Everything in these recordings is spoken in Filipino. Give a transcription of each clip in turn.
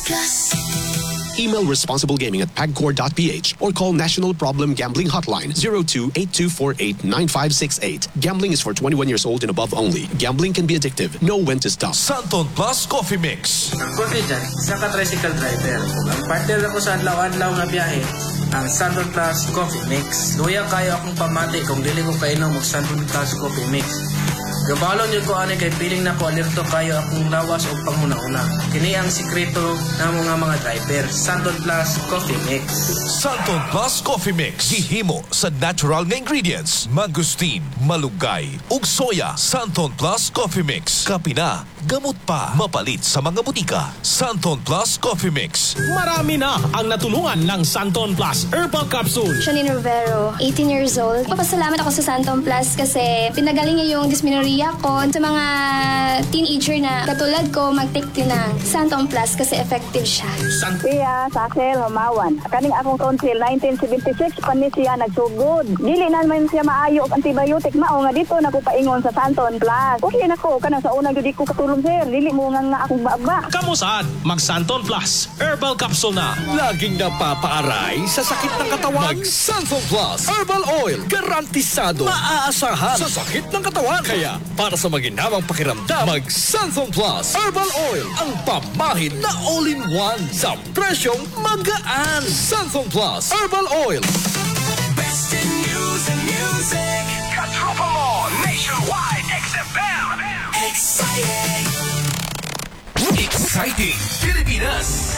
Plus. Email responsiblegaming at pagcor.ph or call National Problem Gambling Hotline 02-8248-9568. Gambling is for 21 years old and above only. Gambling can be addictive. Know when to stop. Santon Plus Coffee Mix. Ang coffee dyan, isang ka-tricycle driver. Ang partner ako sa adlaw-adlaw nga biyahe, ang Santon Plus Coffee Mix. Luya kayo akong pamati kung dili ko kainom og Santon Plus Coffee Mix. Gabalon yun ko ani kay piling na ko alerto kayo akong lawas o panghuna-una. Kini ang sikreto na mga driver. Santon Plus Coffee Mix. Santon Plus Coffee Mix. Gihimo sa natural na ingredients. Mangustin, malunggay, ug soya. Santon Plus Coffee Mix. Kapina, gamot pa. Mapalit sa mga butika. Santon Plus Coffee Mix. Marami na ang natulungan ng Santon Plus Herbal Capsule. Janine Rivero, 18 years old. Papasalamat ako sa Santon Plus kasi pinagaling niya yung dysmenorrhea ko sa mga teenager na katulad ko mag-take din ng Santon Plus kasi effective siya. Iya, Sakel, Humawan. Kaning akong tonsil, 1976, panis siya nagsugod. Dili na naman siya maayo og antibiotic mao nga dito nakupaingon sa Santon Plus. Okay na ko, kana sa unang di ko katulong sir. Dili mo nga akong baba. Kamusaad, mag Santon Plus Herbal Capsule na. Laging napapaaray sa sakit ng katawan. Mag Santon Plus Herbal Oil. Garantisado. Maaasahan sa sakit ng katawan. Kaya para sa maginhawang pakiramdam, mag Santon Plus Herbal Oil. Ang pamahid na all-in-one sa presyong magaan. Santon Plus Herbal Oil. Best in news and music. Katropa mo nationwide XFM. Exciting. Exciting Pilipinas.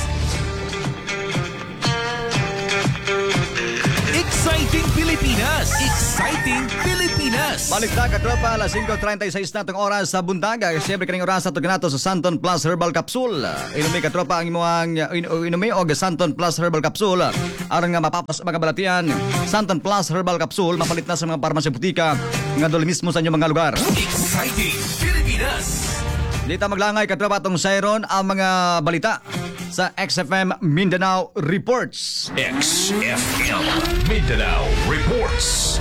Exciting Pilipinas. Exciting Pilipinas. Balik na katropa, alas 5:36 na itong oras sa buntaga. Siyempre kaning oras sa nato sa Santon Plus Herbal Capsule. Inumi katropa ang imuang inumi og Santon Plus Herbal Capsule. Aron nga mapapas mga balatian. Santon Plus Herbal Capsule mapalit na sa mga parmasya butika nga duli mismo sa inyong mga lugar. Exciting Pilipinas. Dito maglangay katropa atong sayron ang mga balita sa XFM Mindanao Reports. XFM Mindanao Reports.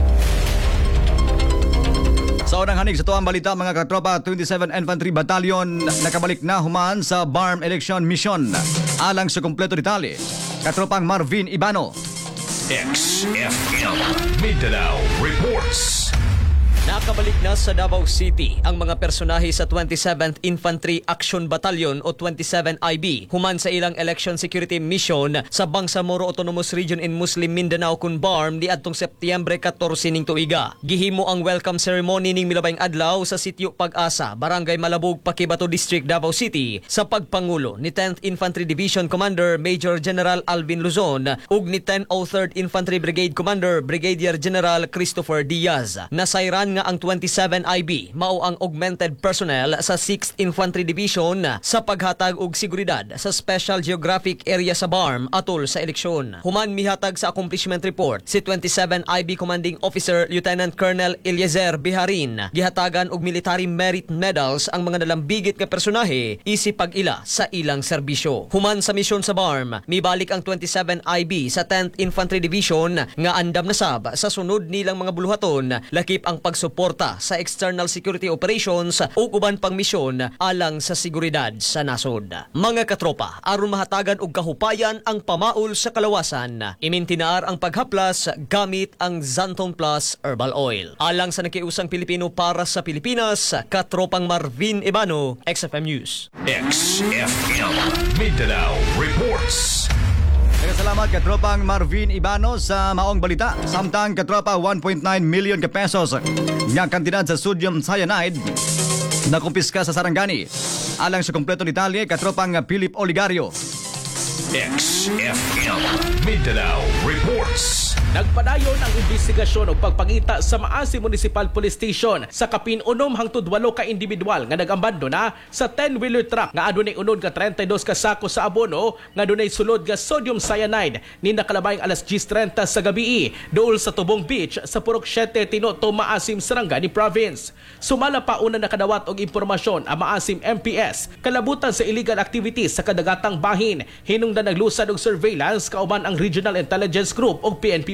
Sa unang hanig sa tuwang balita mga katropa, 27 Infantry Battalion nakabalik na human sa BARM Election Mission alang sa kumpleto detalye. Katropang Marvin Ibano. XFM Mindanao Reports. Nakabalik na sa Davao City ang mga personahe sa 27th Infantry Action Battalion o 27IB human sa ilang election security mission sa Bangsamoro Autonomous Region in Muslim Mindanao kun BARM di adtong Setyembre 14 ning tuiga. Gihimo ang welcome ceremony ning milabayng adlaw sa Sitio Pag-asa, Barangay Malabog, Paquibato District, Davao City sa pagpangulo ni 10th Infantry Division Commander Major General Alvin Luzon ug ni 1003rd Infantry Brigade Commander Brigadier General Christopher Diaz. Nasayran nga ang 27IB mao ang augmented personnel sa 6th Infantry Division sa paghatag og seguridad sa Special Geographic Area sa BARM atol sa eleksyon. Human mihatag sa accomplishment report si 27IB Commanding Officer Lieutenant Colonel Eliezer Biharin. Gihatagan og military merit medals ang mga nalambigit nga personahe isip pag-ila sa ilang serbisyo. Human sa misyon sa BARM, mibalik ang 27IB sa 10th Infantry Division nga andam na sab sa sunod nilang mga buluhaton lakip ang pagsuporta sa external security operations ug uban pang misyon alang sa seguridad sa nasod. Mga katropa, aron mahatagan og kahupayan ang pamaol sa kalawasan, imintinaar ang paghaplas gamit ang Santon Plus Herbal Oil. Alang sa nakiusang Pilipino para sa Pilipinas, katropang Marvin Ibano, XFM News. XFM Mindanao Reports. Salamat katropang Marvin Ibano sa maong balita. Samtang katropa 1.9 million ka pesos nga kantidad sa sodium cyanide na kumpiska sa Sarangani. Alang sa kompleto detalye, katropang Philip Oligario. XFM Mindanao Reports. Nagpadayon ang investigasyon o pagpangita sa Maasim Municipal Police Station sa kapin 6 hangtod 8 ka individual nga nagambando na sa 10-wheeler truck nga adunay unod ka 32 ka sako sa abono nga adunay sulod nga sodium cyanide ni nakalabayng alas 10:30 sa gabi dool sa Tubong Beach sa Purok 7 Tinoto, Maasim, Sarangani Province. Sumala pa una nakadawat og impormasyon ang Maasim MPS kalabutan sa illegal activities sa kadagatang bahin hinungdan naglusad og surveillance kauban ang Regional Intelligence Group o PNP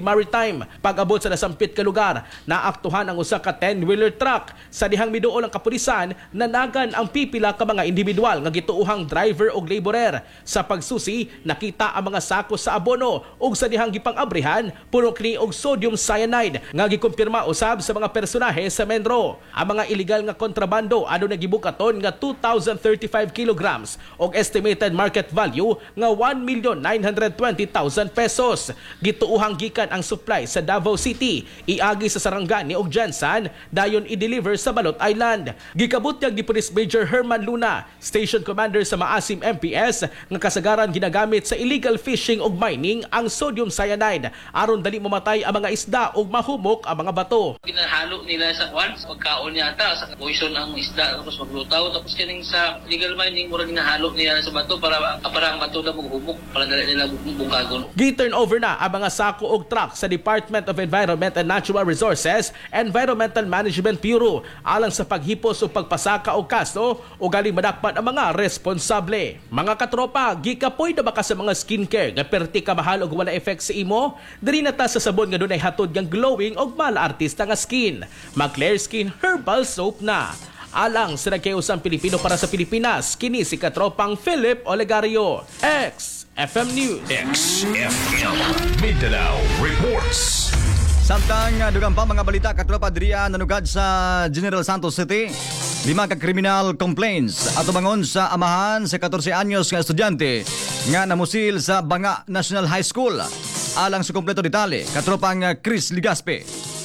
Maritime. Pag-abot sa nasampit ka lugar, naaktuhan ang usa ka 10-wheeler truck. Sa dihang miduol ang kapulisan, nanagan ang pipila ka mga individual nga gituuhang driver o laborer. Sa pagsusi, nakita ang mga sako sa abono ug sa dihang gipang-abrihan, puno kini og sodium cyanide nga gikumpirma usab sa mga personahe sa Menro. Ang mga illegal nga kontrabando adunay gibukaton nga 2,035 kilograms og estimated market value nga 1,920,000 pesos. Gituuhang gikan ang supply sa Davao City, iagi sa Sarangani ug Jensan, dayon i-deliver sa Balot Island. Gikabutyag ni Police Major Herman Luna, Station Commander sa Maasim MPS, nga kasagaran ginagamit sa illegal fishing ug mining ang sodium cyanide aron dali mamatay ang mga isda ug mahumok ang mga bato. Ginahalo nila sa once pagkaon yata sa poison ang isda tapos maglutaw tapos kining sa illegal mining mura ginahalo nila sa bato para ang bato na maghumok para dali nila bukagon. Gi-turnover na ang mga sako og truck sa Department of Environment and Natural Resources, Environmental Management Bureau alang sa paghipos o pagpasaka og kaso o galing madakpan ang mga responsable. Mga katropa, gikapoy na baka sa mga skincare nga perti ka mahal og wala effect sa imo? Diri na ta sa sabon nga dunay hatod nga glowing og mala artista nga skin. Mag-Clear Skin Herbal Soap na. Alang sa nagkayusang Pilipino para sa Pilipinas, kini si katropang Philip Olegario. XFM News. XFM Mindanao Reports. Samtang dugang pa mga balita katropa diriya nanugad sa General Santos City. 5 ka criminal complaints at umangon sa amahan sa 14 anyos nga estudyante nga namusil sa Banga National High School. Alang sa kompleto detalye, katropang Chris Ligaspe.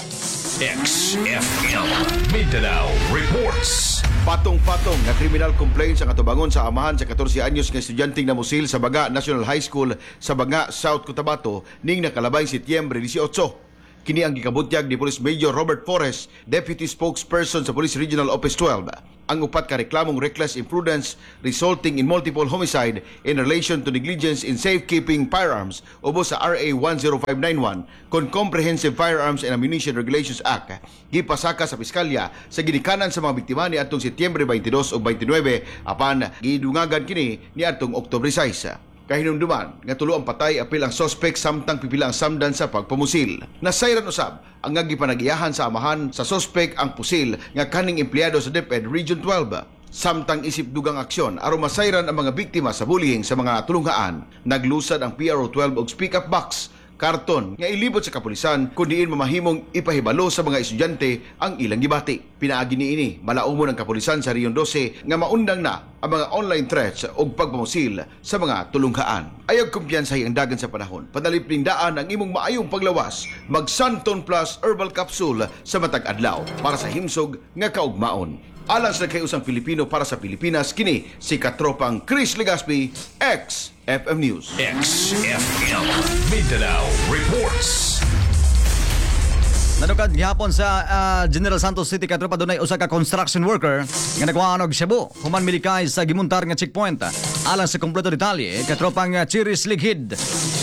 XFM Mindanao Reports. Patong-patong nga criminal complaints ang atubangon sa amahan sa 14 anyos nga estudyanteng namusil sa Banga National High School sa Banga, South Cotabato ning nakalabay Setyembre 18. Kini ang gikabutyag ni Police Major Robert Forres, Deputy Spokesperson sa Police Regional Office 12. Ang upat ka reklamong reckless imprudence resulting in multiple homicide in relation to negligence in safekeeping firearms ubos sa RA 10591 kon Comprehensive Firearms and Ammunition Regulations Act gipasaka sa piskalya sa ginikanan sa mga biktima ni atong Setyembre 22 o 29 apan gidungagan kini ni atong Oktubre 6. Kahinumduman nga tulo ang patay apil ang suspect samtang pipila ang samdan sa pagpamusil. Nasayran usab ang gipanag-iyahan sa amahan sa suspect ang pusil nga kaning empleyado sa DepEd Region 12. Samtang isip dugang aksyon aron masayran ang mga biktima sa bullying sa mga tulunghaan, naglusad ang PRO 12 og speak-up box karton nga ilibot sa kapulisan kun diin mamahimong ipahibalo sa mga estudyante ang ilang gibati. Pinaagi niini malaumon ang kapulisan sa Rion 12 nga maundang na ang mga online threats o pagpamusil sa mga tulunghaan. Ayog kumpiyansa ang dagan sa panahon. Padalipling daan ang imong maayong paglawas. Mag Santon Plus Herbal Capsule sa matag adlaw para sa himsog nga kaugmaon. Alang sa kayusang Pilipino para sa Pilipinas, kini si katropang Chris Legaspi, XFM News. XFM Mindanao Reports. Nanukad gihapon sa General Santos City katropa dunay usa ka construction worker nga nagkuhaan og shabu human milikay sa gimuntar nga checkpoint. Alang sa kompleto detalye katropang Chiris Lighid.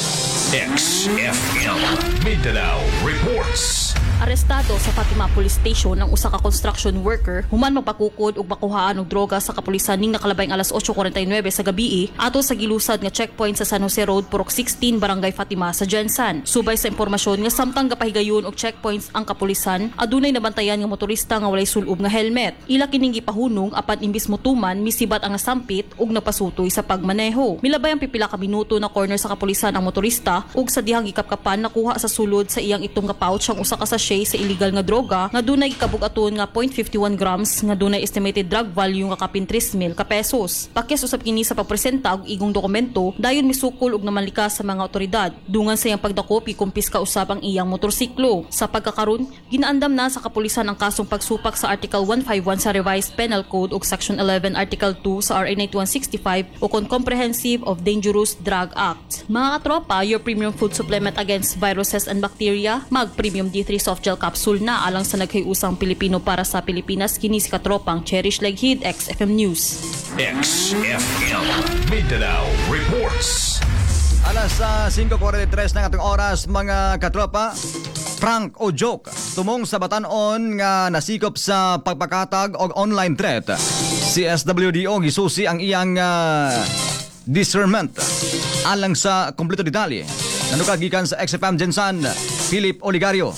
XFM Mindanao Reports. Arestado sa Fatima Police Station ang usa ka construction worker human magpakukod og makuhaan og droga sa kapulisan ning nakalabayng alas 8:49 sa gabii ato sa gilusad nga checkpoint sa San Jose Road Purok 16 Barangay Fatima sa Jensan. Subay sa impormasyon nga samtang gapahigayon og checkpoints ang kapulisan adunay nabantayan nga motorista nga walay sulob nga helmet. Ila kining gipahunong apan imbis motuman misibat ang nasampit ug napasutoy sa pagmaneho. Milabay ang pipila ka minuto na corner sa kapulisan ang motorista ug sa dihang gikapkapan nakuha sa sulod sa iyang itong nga pouch ang usa ka sachet sa illegal nga droga nga dunay kabugaton nga 0.51 grams nga dunay estimated drug value nga kapin 3,000 ka pesos. Pakyas usab kini sa pagpresenta og igong dokumento dayon misukol og namanlikas sa mga otoridad. Dungan sa iyang pagdakop kumpiska usab ang iyang motorsiklo. Sa pagkakaron, ginaandam na sa kapulisan ang kasong pagsupak sa Article 151 sa Revised Penal Code ug Section 11 Article 2 sa RA 9165 o Comprehensive of Dangerous Drug Act. Mga katropa, your premium food supplement against viruses and bacteria, mag Premium D3 Soft Gel Capsule na alang sa naghiusang Pilipino para sa Pilipinas kini si katropang Cherish Leghid, XFM News. XFM Mindanao Reports. Alas 5:43 na atong oras mga katropa. Prank o joke tumong sa batan-on nga nasikop sa pagpakatag og online threat. Si SWDO gisusi ang iyang discernment. Alang sa kompleto detalye, Nanukagikan sa XFM Jensan, Philip Oligario.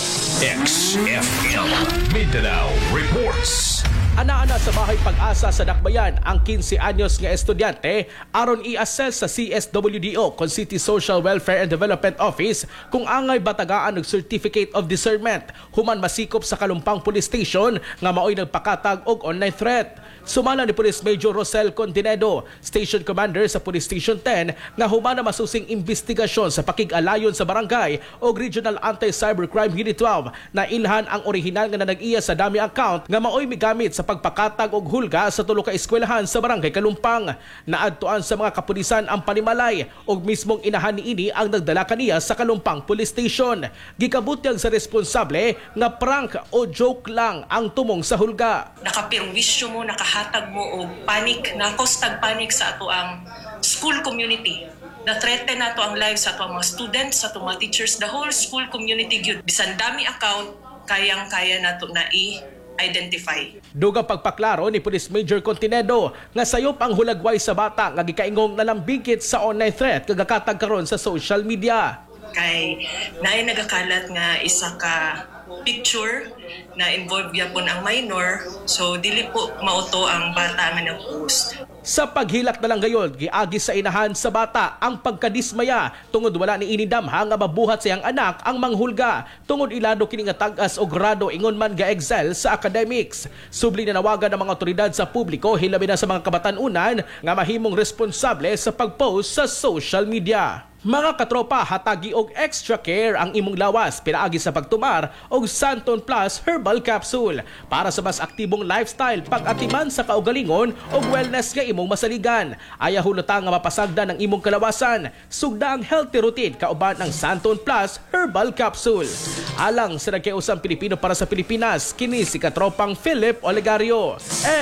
XFM Mindanao Reports. Ana-ana sa Bahay Pag-asa sa Dakbayan ang 15 anyos nga estudyante aron i-assess sa CSWDO kon City Social Welfare and Development Office kung angay batagaan og Certificate of Discernment human masikop sa Kalumpang Police Station nga maoy nagpakatag og online threat. Sumala ni Police Major Rosel Continedo, Station Commander sa Police Station 10, nga humana masusing investigasyon sa pakig-alayon sa barangay o Regional Anti-Cybercrime Unit 12 na ilhan ang orihinal nga nanag-iya sa dami account nga maoy migamit sa pagpakatag og hulga sa tulo ka eskwelahan sa barangay Kalumpang. Naadtuan sa mga kapulisan ang panimalay og mismong inahan niini ang nagdala kaniya sa Kalumpang Police Station. Gikabutyag sa responsable nga prank o joke lang ang tumong sa hulga. Nakapirwisyo mo, nakahatag mo og panic, nakostag panic sa ato ang school community. Na-threaten nato ang lives sa ato ang mga students, sa ato mga teachers, the whole school community gyud. Bisan dami account, kayang-kaya nato na identify. Dugang pagpaklaro ni Police Major Continedo nga sayop ang hulagway sa bata nga gikaingong nalambingkit sa online threat kagakatag karon sa social media. Kay naay nagakalat nga isa ka picture na involved gyapon ang minor, so dili po mauto ang bata nga nag-post. Sa paghilak na lang gayon, giagi sa inahan sa bata ang pagkadismaya tungod wala ni inidamha nga mabuhat siyang anak ang manghulga tungod ilado kini nga tag-as og grado ingon man ga-excel sa academics. Subli na nawagan ang mga otoridad sa publiko hilabi na sa mga kabatan-unan nga mahimong responsable sa pag-post sa social media. Mga katropa, hatagi og extra care ang imong lawas pinaagi sa pagtumar og Santon Plus Herbal Capsule para sa mas aktibong lifestyle pag-atiman sa kaugalingon og wellness nga imong masaligan. Aya hulata nga mapasagda ng imong kalawasan. Sugda ang healthy routine kauban ng Santon Plus Herbal Capsule. Alang sa nagkiusang Pilipino para sa Pilipinas, kini si katropang Philip Oligario.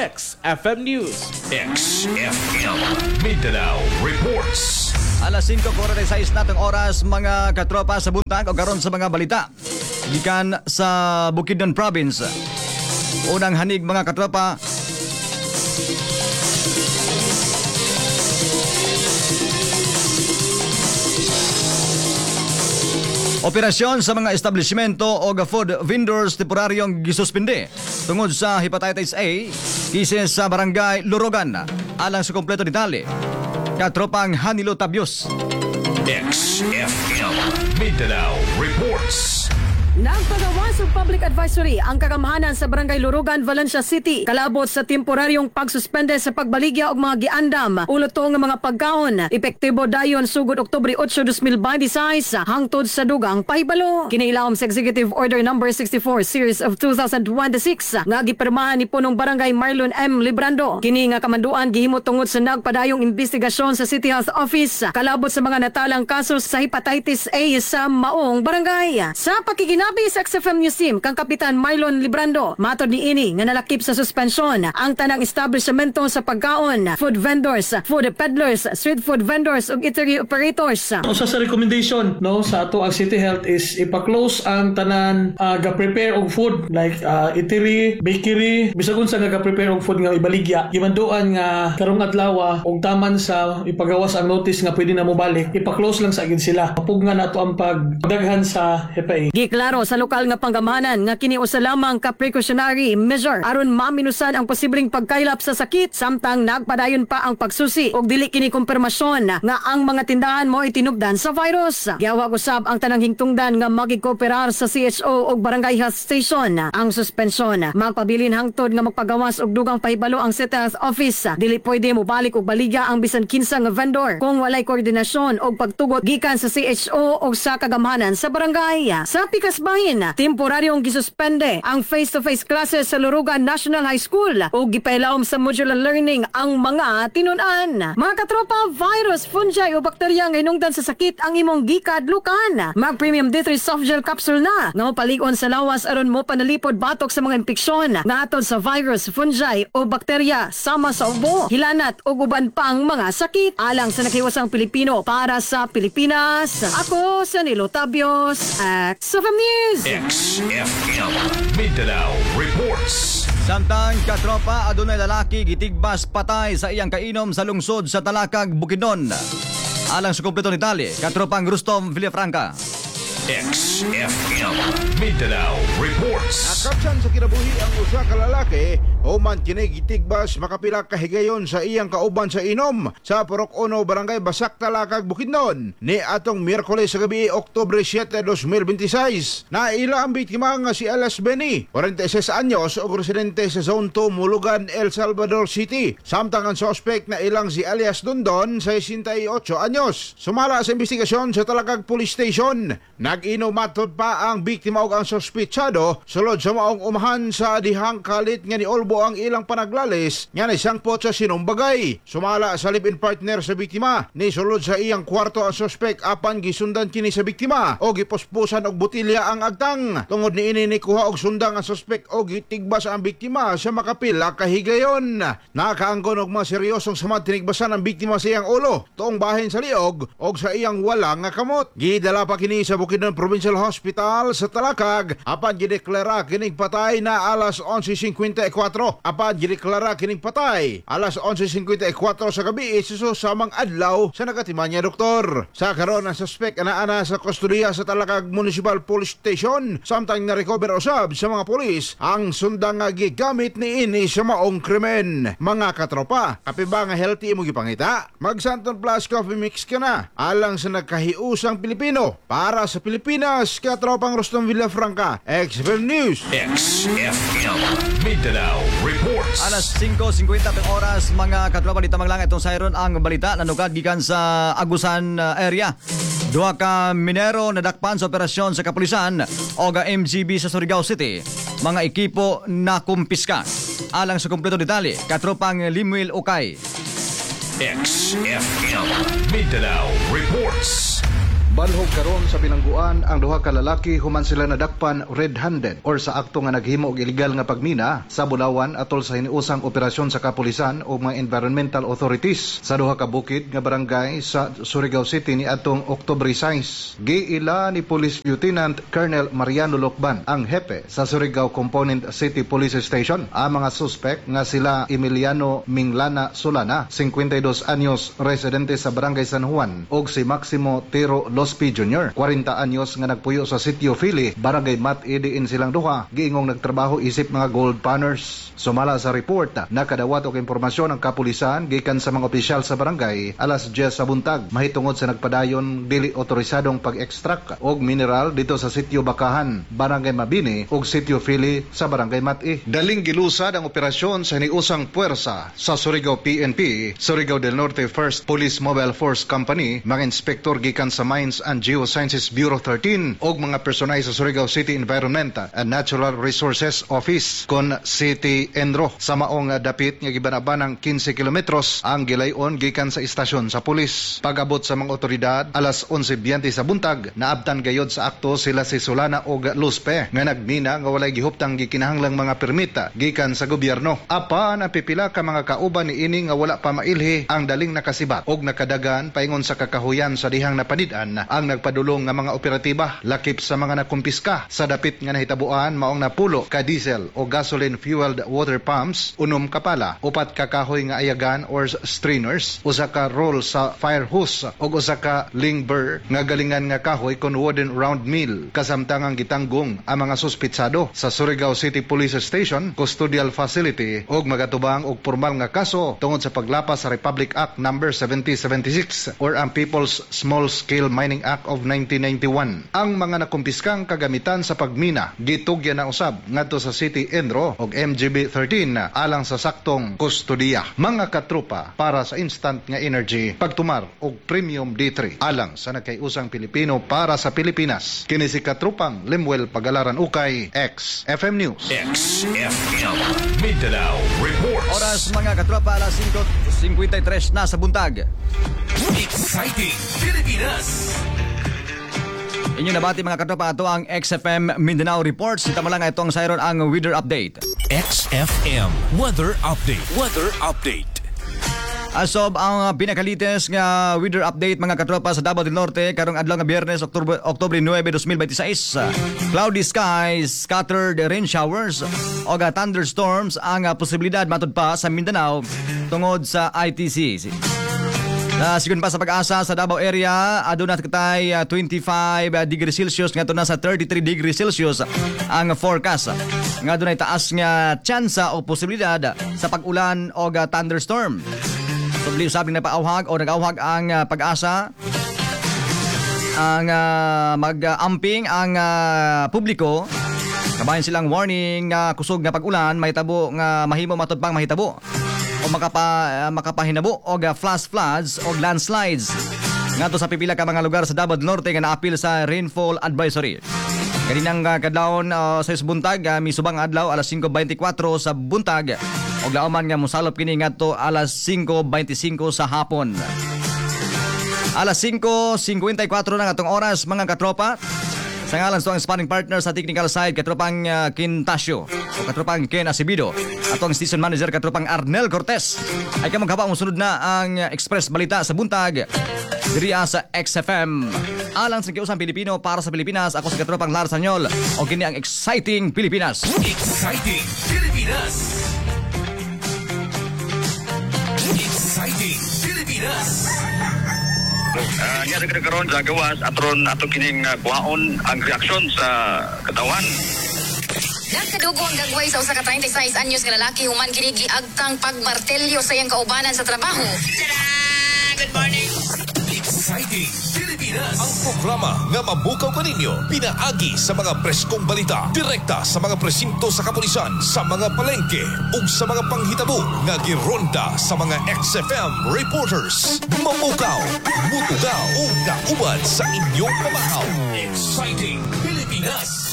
XFM News. XFM Mindanao Reports. Alas 5:46 natong oras mga katropa sa buntag o karon sa mga balita. Gikan sa Bukidnon Province. Unang hanig mga katropa. Operasyon sa mga establishmento o food vendors temporaryong gisuspinde tungod sa hepatitis A kisis sa barangay Lurogan. Alang sa kompleto detalye, katropang Hanilo Tabios. XFM Mindanao Reports. Nagpagawas og public advisory ang kagamhanan sa Barangay Lurugan, Valencia City kalabot sa temporaryong pagsuspende sa pagbaligya og mga giandam ulotong nga mga pagkaon. Epektibo dayon sugod Oktubre 8, 2026 hangtod sa dugang pahibalo. Kinailawom sa Executive Order No. 64 Series of 2026 nga gipirmahan ni punong Barangay Marlon M. Librando. Kini nga kamanduan gihimo tungod sa nagpadayong investigasyon sa City Health Office kalabot sa mga natalang kaso sa hepatitis A sa maong barangay. Sa pakikinabi sa XFM News Team kang Kapitan Marlon Librando, matod ni ini nga nalakip sa suspensyon ang tanang establishmento sa pagkaon, food vendors, food peddlers, street food vendors ug eatery operators. Usa sa recommendation no sa ato ang City Health is ipa-close ang tanan ga-prepare og food like eatery, bakery, bisagon sa ga-prepare og food nga ibaligya. Gimanduan nga karong adlaw og taman sa ipagawas ang notice nga pwede na mo balik, ipa-close lang sa agad sila. Mapugna nato ang pagdaghan sa HPA. Giklaro sa lokal nga panggamanan nga kini usa lamang ka precautionary measure aron maminusan ang posibleng pagkaylap sa sakit samtang nagpadayon pa ang pagsusi og dili kini kumpirmasyon nga ang mga tindahan mo itinubdan sa virus. Giawag usab ang tanang hingtungdan nga magikooperar sa CHO og Barangay Health Station. Ang suspensyon magpabilin hangtod nga magpagawas og dugang pahibalo ang City Health Office. Dili pwede mo balik og baligya ang bisan kinsa nga vendor kung walay koordinasyon og pagtugot gikan sa CHO og sa kagamhanan sa barangay. Sa pikas bahin, temporaryong gisuspende ang face-to-face classes sa Lurugan National High School o gipailawom sa modular learning ang mga tinunan. Mga katropa, virus, fungi o bakterya nga hinungdan sa sakit ang imong gikadlukan. Mag-premium D3 soft gel capsule na nga mapaligon sa lawas aron mo panalipod batok sa mga impeksyon nga atol sa virus, fungi o bakterya sama sa ubo, hilanat o uban pang mga sakit. Alang sa nakiwasang Pilipino para sa Pilipinas, ako sa Nilo Tabios, XFM News. XFM Mindanao Reports. Samtang katropa, adunay lalaki gitigbas patay sa iyang kainom sa lungsod sa Talakag, Bukidnon. Alang sa kumpleto ni Dali, katropang Rustom Villafranca. XFM Mindanao Reports. Nakapsan sa kinabuhi ang usa ka lalaki human kini gitigbas makapila ka higayon sa iyang kauban sa inom sa Purok 1 Barangay Basak Talakag Bukidnon ni atong Miyerkules sa gabi Oktubre 7, 2026. Naila ang biktima nga si Alas Beni, 46 anyos ug residente sa Zone 2 Mulugan, El Salvador City. Samtang ang suspect na ilang si alias Dondon, 68 anyos. Sumala sa investigasyon sa Talakag Police Station, nag-inumatod pa ang biktima ug ang sospitsado sulod sa maong umahan sa dihang kalit nga ni Olbo ang ilang panaglalis nga naisangpot sa sinumbagay. Sumala sa live-in partner sa biktima ni sulod sa iyang kwarto ang suspect apan gisundan kini sa biktima o gipuspusan og botilya ang agtang. Tungod ni ini ni kuha og sundang ang suspect o gitigbas ang biktima sa makapila ka higayon. Nakaanggon og mga seryosong samad tinigbasan ang biktima sa iyang ulo, tuong bahin sa liog og sa iyang wala nga kamot. Gidala pa kini sa Bukidnon Provincial Hospital sa Talakag apan gideklara kining patay na alas 11:54. Apan gideklara kining patay alas 11:54 sa gabi sa samang adlaw sa nagatiman niya doktor. Sa karon ang suspect ana sa kustodiya sa Talakag Municipal Police Station samtang na-recover usab sa mga pulis ang sundang nga gigamit ni ini sa maong krimen. Mga katropa, kape ba nga healthy mo gipangita? Mag Santon Plus Coffee Mix ka na alang sa nagkahiusang Pilipino para sa Pilipinas. Katropang Rustom Villafranca, XFM News. XFM Mindanao Reports. Alas 5:50 oras mga katropa dito lang itong sayron ang balita nanugad gikan sa Agusan area. Duha ka minero nadakpan sa operasyon sa kapulisan o MGB sa Surigao City. Mga ekipo na kumpiska. Alang sa kumpleto detalye, katropang Limuel Ukay. XFM Mindanao Reports. Balhog karon sa bilangguan ang duha ka lalaki human sila nadakpan red-handed or sa akto nga naghimo og illegal nga pagmina sa Bulawan atol sa hiniusang operasyon sa kapulisan o mga environmental authorities sa duha ka bukid nga barangay sa Surigao City ni atong Oktubre 6. Giila ni Police Lieutenant Colonel Mariano Lokban ang hepe sa Surigao Component City Police Station. Ang mga suspect nga sila Emiliano Minglana Solana, 52 anyos, residente sa Barangay San Juan, ug si Maximo Tiro Lospi Jr., 40 anyos nga nagpuyo sa Sitio Fili, Barangay Mat diin silang duha, giingong nagtrabaho isip mga gold panners. Sumala sa report, nakadawat og impormasyon ang kapulisan gikan sa mga opisyal sa barangay alas 10 sa buntag mahitungod sa nagpadayon dili otorisadong pag-extract og mineral dito sa Sitio Bakahan, Barangay Mabini ug Sitio Fili sa Barangay Mat-i. Daling gilusad ang operasyon sa hiniusang puwersa sa Surigao PNP, Surigao del Norte 1st Police Mobile Force Company, mga inspektor gikan sa Mines and Geosciences Bureau 13 og mga personay sa Surigao City Environment and Natural Resources Office kon City Enro sa maong dapit nga gibanabanang 15 kilometros ang gilayon gikan sa istasyon sa pulis. Pag-abot sa mga otoridad alas 11:20 sa buntag, naabtan gayod sa akto sila si Solana og Luzpe nga nagmina nga walay gihuptang gikinahanglang mga permita gikan sa gobyerno. Apan ang pipila ka mga kauban ni ini nga wala pa mailhi ang daling nakasibat og nakadagan paingon sa kakahuyan sa dihang napanid-an ang nagpadulong nga mga operatiba lakip sa mga nakumpiska sa dapit nga nahitabuan maong napulo ka diesel o gasoline fueled water pumps, unom kapala, upat ka kahoy nga ayagan or strainers, usa ka roll sa fire hose o usa ka lingber nga galingan nga kahoy kon wooden round mill. Kasamtang ang gitanggong ang mga suspitsado sa Surigao City Police Station Custodial Facility og magatubang og formal nga kaso tungod sa paglapas sa Republic Act No. 7076 or ang People's Small Scale Mining Act of 1991. Ang mga nakumpiskang kagamitan sa pagmina gitugyan na usab ngadto sa City Enro og MGB 13 alang sa saktong kustodiya. Mga katropa, para sa instant nga energy, pagtumar og premium D3 alang sa nagkayusang Pilipino para sa Pilipinas. Kini si katropang Limuel Pagalaran Ukay, XFM News. XFM Mindanao Reports. Oras mga katropa, alas 5:53 na sa buntag. Exciting Pilipinas. Inyo nabati mga katropa, ato ang XFM Mindanao Reports. Kita mo lang itong sayron ang weather update. XFM Weather Update. Weather Update. Asob ang pinakalites nga weather update mga katropa sa Davao del Norte karong adlaw nga Biyernes, Oktubre 9, 2026. Cloudy skies, scattered rain showers o thunderstorms ang posibilidad matud pa sa Mindanao tungod sa ITC. Sigun pa sa pag-asa sa Davao area, aduna katay 25 degrees Celsius ngadto na sa 33 degrees Celsius ang forecast. Nga dunay taas nga tsansa o posibilidad sa pag-ulan o thunderstorm. Subli usab na paawhag o nag-awhag ang pag-asa ang mag-amping ang publiko. Kabayan silang warning nga kusog nga pag-ulan mahitabo nga mahimo matud pang mahitabo o makapahinabo o flash floods o landslides ngadto sa pipila ka mga lugar sa Davao Norte nga naapil sa rainfall advisory. Kaninang kadlawon sa buntag misubang adlaw alas 5:24 sa buntag og lauman nga mosalop kini ngadto alas 5:25 sa hapon. Alas 5:54 na atong oras mga katropa. Sa ngalan sa sparring partner sa technical side, katropang Quintasio o katropang Ken Acebido at ang station manager katropang Arnel Cortez. Ay kamagkapa ang sunod na ang Express Balita sa buntag diriya sa XFM. Alang sa kiusang Pilipino para sa Pilipinas, ako sa katropang Lar Sanyol o kini ang Exciting Pilipinas. Exciting Pilipinas! Exciting Pilipinas! Niya sa karon sa gawas atron atong kining kuhaon ang reaksyon sa katawan. Nagkadugo ang gagway sa usa ka 36 anyos nga lalaki human kini giagtang pagmartelyo sa iyang kaubanan sa trabaho. Good morning. Exciting Pilipinas! Ang programa nga mabukaw kaninyo pinaagi sa mga preskong balita direkta sa mga presinto sa kapulisan, sa mga palengke ug sa mga panghitabo nga gironda sa mga XFM reporters. Mamukaw, mutugaw ug kaubad sa inyong pamahaw. Exciting Pilipinas!